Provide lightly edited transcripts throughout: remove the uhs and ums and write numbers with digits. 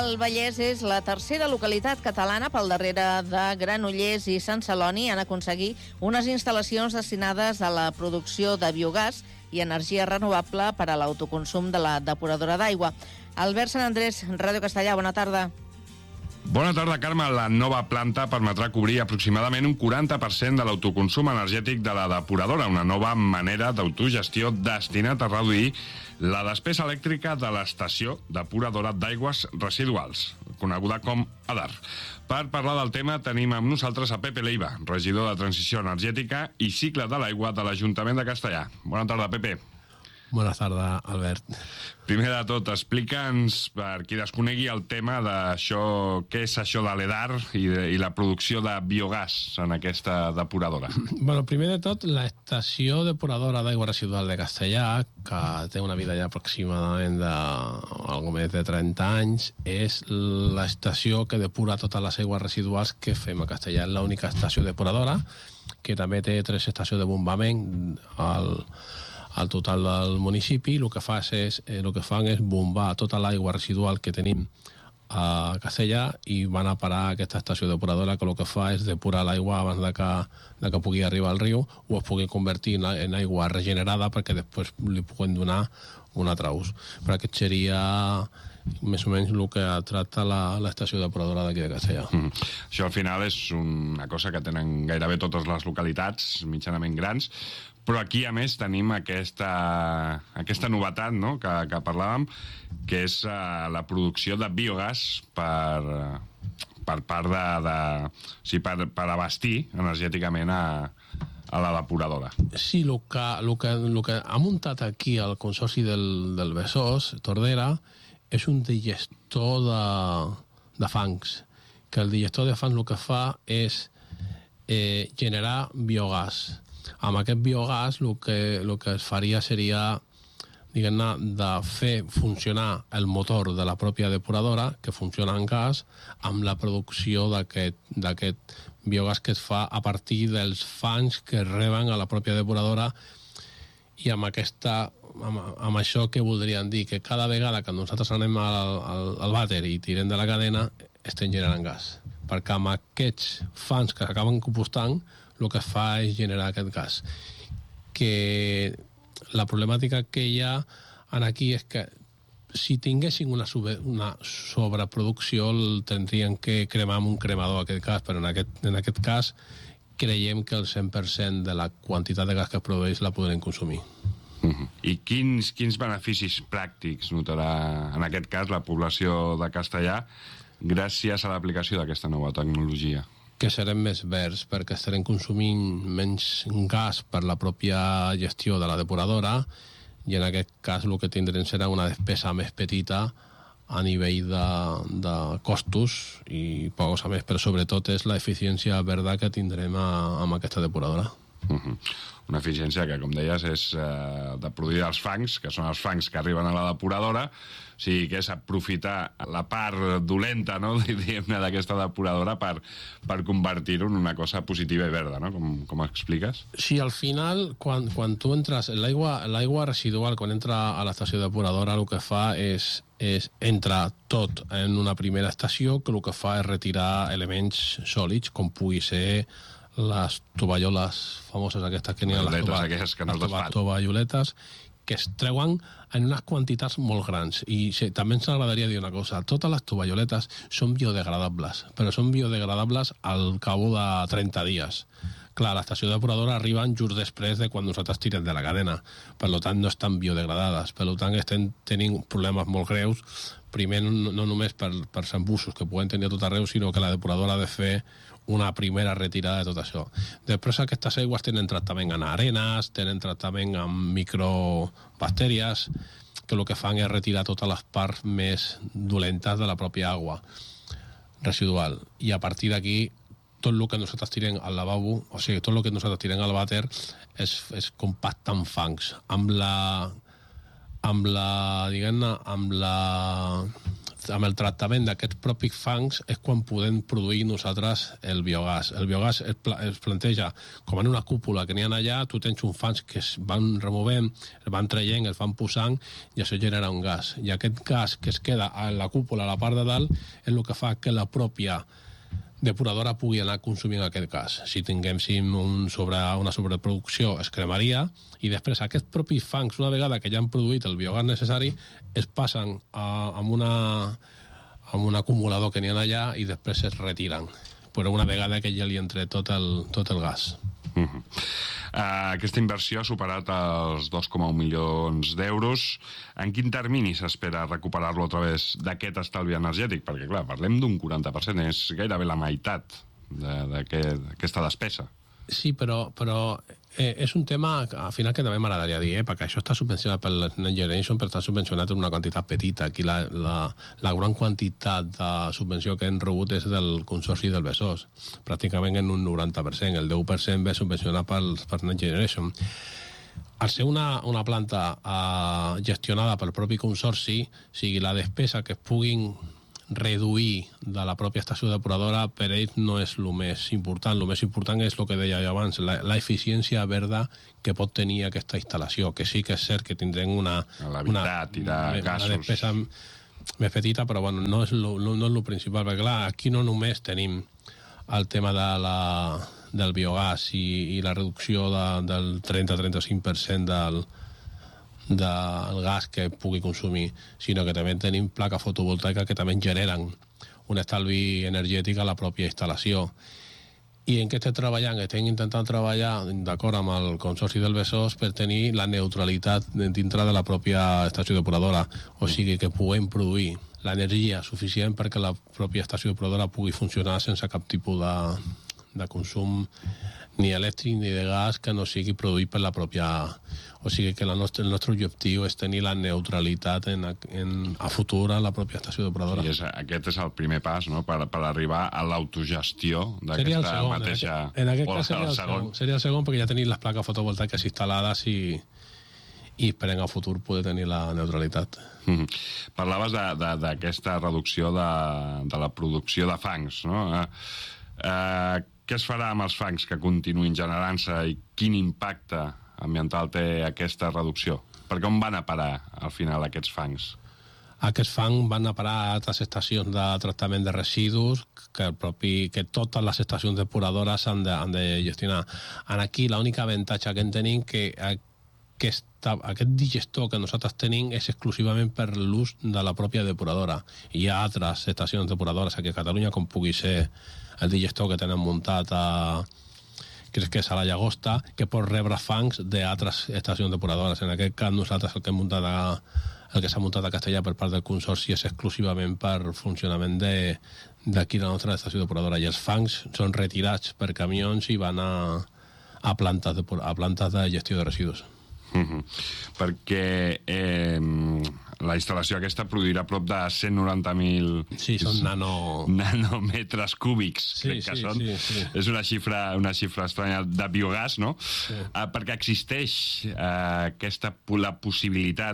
El Vallès és la tercera localitat catalana pel darrere de Granollers i Sant Celoni en aconseguir unes instal·lacions destinades a la producció de biogàs i energia renovable per a l'autoconsum de la depuradora d'aigua. Albert Sant Andrés, Ràdio Castellà, bona tarda. Bona tarda, Carme. La nova planta permetrà cobrir aproximadament un 40% de l'autoconsum energètic de la depuradora, una nova manera d'autogestió destinat a reduir la despesa elèctrica de l'estació depuradora d'aigües residuals, coneguda com ADAR. Per parlar del tema tenim amb nosaltres a Pepe Leiva, regidor de Transició Energètica i Cicle de l'Aigua de l'Ajuntament de Castellà. Bona tarda, Pepe. Bona tarda, Albert. Primer de tot, explica'ns, per qui desconegui el tema d'això, què és això de l'EDAR i la producció de biogàs en aquesta depuradora. Bueno, primer de tot, l'estació depuradora d'aigua residual de Castellà, que té una vida ja aproximadament d'algo més de 30 anys, és l'estació que depura totes les aigües residuals que fem a Castellà. És l'única estació depuradora, que també té 3 estacions de bombament al total del municipi. El que fan és bombar tota l'aigua residual que tenim a Castellà i van a parar a aquesta estació depuradora, que el que fa és depurar l'aigua abans de que pugui arribar al riu o es pugui convertir en aigua regenerada perquè després li puguem donar un altre ús. Però aquest seria més o menys el que tracta l'estació depuradora d'aquí de Castellà. Això al final és una cosa que tenen gairebé totes les localitats mitjanament grans, però aquí a més tenim aquesta novetat, no?, que parlàvem, que és la producció de biogàs per abastir energèticament a la depuradora. Sí, el que ha muntat aquí el Consorci del Besòs, Tordera, és un digestor de fangs, que el digestor de fangs el que fa és generar biogàs. Amb aquest biogàs el que es faria seria, diguem-ne, de fer funcionar el motor de la pròpia depuradora, que funciona en gas, amb la producció d'aquest biogàs que es fa a partir dels fangs que reben a la pròpia depuradora. I amb això què voldrien dir? Que cada vegada que nosaltres anem al vàter i tirem de la cadena estem generant gas, perquè amb aquests fangs que s'acaben compostant el que es fa és generar aquest gas. Que la problemàtica que hi ha aquí és que si tinguessin una sobreproducció el tindrien que cremar amb un cremador aquest gas, però en aquest cas creiem que el 100% de la quantitat de gas que es produeix la podrem consumir. I quins beneficis pràctics notarà en aquest cas la població de Castellà gràcies a l'aplicació d'aquesta nova tecnologia? Que serem més verds perquè estarem consumint menys gas per la pròpia gestió de la depuradora i en aquest cas el que tindrem serà una despesa més petita a nivell de costos i poca cosa més, però sobretot és l'eficiència verda que tindrem amb aquesta depuradora. Una eficiència que, com deies, és de produir els fangs, que són els fangs que arriben a la depuradora, o sigui que és aprofitar la part dolenta, no?, diguem-ne, d'aquesta depuradora per convertir-ho en una cosa positiva i verda, no?, com expliques. Sí, al final, quan tu entres, l'aigua residual, quan entra a l'estació depuradora, el que fa és entrar tot en una primera estació, que el que fa és retirar elements sòlids, com pugui ser les tovalloles famoses aquestes que n'hi ha, les tovalloletes, que es treuen en unes quantitats molt grans. I també ens agradaria dir una cosa: totes les tovalloletes són biodegradables, però són biodegradables al cabo de 30 dies. Clar, a l'estació depuradora arriben just després de quan nosaltres tirem de la cadena, per tant no estan biodegradades, per tant estem tenint problemes molt greus, primer no només per embussos que poden tenir a tot arreu, sinó que la depuradora ha de fer una primera retirada de tot això. Després aquestes aigües tenen tractament en arenes, tenen tractament amb microbactèries, que el que fan és retirar totes les parts més dolentes de la pròpia aigua residual. I a partir d'aquí tot el que nosaltres tirem al lavabo, o sigui, tot el que nosaltres tirem al vàter és compacte amb fangs, amb la amb el tractament d'aquests propis fangs és quan podem produir nosaltres el biogàs. El biogàs es planteja com en una cúpula que n'hi ha allà, tu tens uns fangs que es van removent, es van traient, es van posant, i això genera un gas. I aquest gas que es queda a la cúpula, a la part de dalt, és el que fa que la pròpia depuradora pugui anar consumint aquest gas. Si tinguéssim una sobreproducció, es cremaria, i després aquests propis fangs, una vegada que ja han produït el biogàs necessari, es passen amb un acumulador que n'hi ha allà i després es retiren. Però una vegada que ja li entre tot el gas. Aquesta inversió ha superat els 2,1 milions d'euros. En quin termini s'espera recuperar-lo a través d'aquest estalvi energètic? Perquè, clar, parlem d'un 40%, és gairebé la meitat d'aquesta despesa. Sí, però és un tema al final que també m'agradaria dir, perquè això està subvencionat per la Next Generation, però està subvencionat en una quantitat petita. Aquí la gran quantitat de subvenció que hem rebut és del Consorci del Besòs, pràcticament en un 90%. El 10% ve subvencionat per Next Generation. Al ser una planta gestionada pel propi Consorci, o sigui, la despesa que es puguin reduir de la pròpia estació depuradora per ells no és el més important. El més important és el que deia jo abans, la eficiència verda que pot tenir aquesta instal·lació, que sí que és cert que tindrem una despesa més petita, però bueno, no és el principal, perquè clar, aquí no només tenim el tema del biogàs i la reducció del 30-35% del gas que pugui consumir, sinó que també tenim plaques fotovoltaiques que també generen un estalvi energètic a la pròpia instal·lació. I en què estem treballant? Estem intentant treballar d'acord amb el Consorci del Besòs per tenir la neutralitat dintre de la pròpia estació depuradora, o sigui que puguem produir l'energia suficient perquè la pròpia estació depuradora pugui funcionar sense cap tipus de consum ni elèctric ni de gas que no sigui produït per la pròpia... O sigui que el nostre objectiu és tenir la neutralitat a futur a la pròpia estació depuradora. Sí, aquest és el primer pas, no?, per arribar a l'autogestió d'aquesta mateixa... En aquest cas seria el segon, perquè ja tenim les plaques fotovoltaiques instal·lades i esperem al futur poder tenir la neutralitat. Parlaves d'aquesta reducció de la producció de fangs, no? Què es farà amb els fangs que continuïn generant-se i quin impacte ambiental té aquesta reducció? Perquè on van a parar al final aquests fangs? Aquests fangs van a parar a altres estacions de tractament de residus que totes les estacions depuradores han de gestionar. Aquí l'única avantatge que en tenim que aquest digestor que nosaltres tenim és exclusivament per l'ús de la pròpia depuradora. Hi ha altres estacions depuradores aquí a Catalunya, com pugui ser el digestor que tenen muntat crec que és a la Llagosta, que pot rebre fangs d'altres estacions depuradores. En aquest cas, nosaltres el que s'ha muntat a Castellà per part del Consorci és exclusivament per funcionament d'aquí la nostra estació depuradora. I els fangs són retirats per camions i van a plantes de gestió de residus. Perquè la instal·lació aquesta produirà prop de 190.000 sí, són nanòmetres cúbics, crec que són. Sí. És una xifra estranya de biogàs, no? Sí. Perquè existeix la possibilitat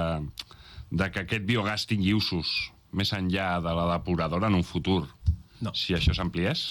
de que aquest biogàs tingui usos més enllà de la depuradora en un futur. No. Si això s'ampliés?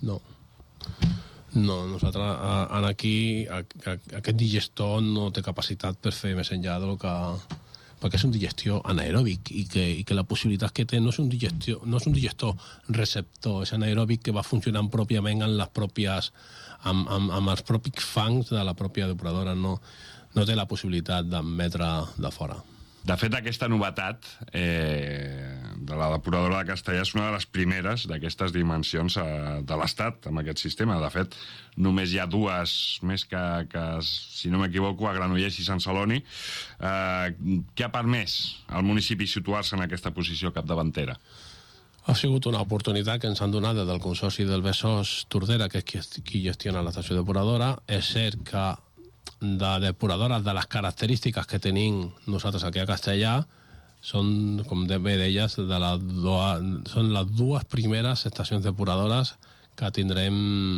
No, nosaltres aquí aquest digestor no té capacitat per fer més enllà del que... perquè és un digestor anaeròbic i que la possibilitat que té no és un digestor receptor, és anaeròbic que va funcionant pròpiament amb els propis fangs de la pròpia depuradora, no té la possibilitat d'emetre de fora. De fet, aquesta novetat de la depuradora de Castellà és una de les primeres d'aquestes dimensions de l'Estat amb aquest sistema. De fet, només hi ha dues, més que si no m'equivoco, a Granollers i Sant Celoni. Què ha permès al municipi situar-se en aquesta posició capdavantera? Ha sigut una oportunitat que ens han donat des del Consorci del Besòs Tordera, que és qui gestiona l'estació depuradora. És cert que de depuradores, de les característiques que tenim nosaltres aquí a Castellà, són, com bé deies, són les dues primeres estacions depuradores que tindrem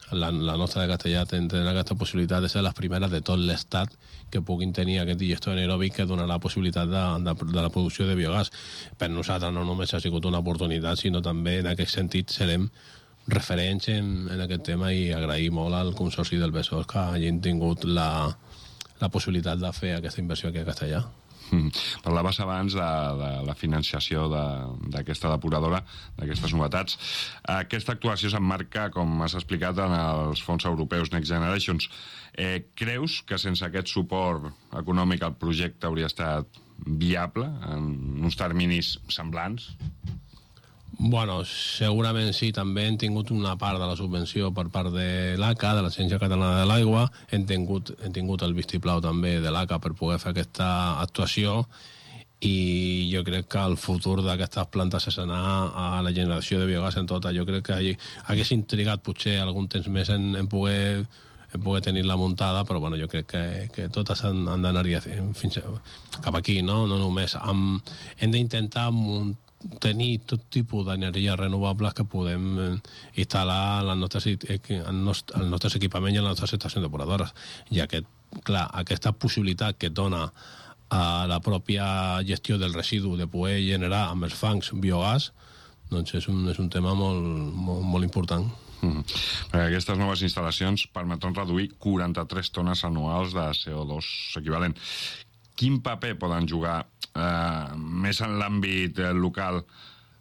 la nostra de Castellà tenen aquesta possibilitat de ser les primeres de tot l'estat que puguin tenir aquest digestor anaeròbic que donarà la possibilitat de la producció de biogàs. Per nosaltres no només ha sigut una oportunitat, sinó també en aquest sentit serem referents en aquest tema i agrair molt al Consorci del Besòs que hagin tingut la possibilitat de fer aquesta inversió aquí a Castellà. Parlaves abans de la financiació d'aquesta depuradora, d'aquestes novetats. Aquesta actuació s'emmarca, com has explicat, en els fons europeus Next Generations. Creus que sense aquest suport econòmic el projecte hauria estat viable en uns terminis semblants? Bueno, segurament sí, també hem tingut una part de la subvenció per part de l'ACA, de l'Agència Catalana de l'Aigua, hem tingut el vistiplau també de l'ACA per poder fer aquesta actuació i jo crec que el futur d'aquestes plantes és anar a la generació de biogàs en tota. Jo crec que hagués intrigat potser algun temps més en poder tenir-la muntada, però bueno, jo crec que totes han d'anar fins cap aquí, no només. Hem d'intentar tenir tot tipus d'energies renovables que podem instal·lar als nostres equipaments i a les nostres estacions depuradores. I aquesta possibilitat que dona a la pròpia gestió del residu de poder generar amb els fangs biogàs, doncs és un tema molt important. Perquè aquestes noves instal·lacions permetran reduir 43 tones anuals de CO2 equivalent. Quin paper poden jugar més en l'àmbit local